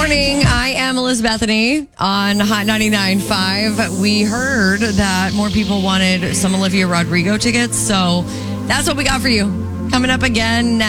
morning. I am Elizabethany on Hot 99.5. We heard that more people wanted some Olivia Rodrigo tickets, so that's what we got for you. Coming up again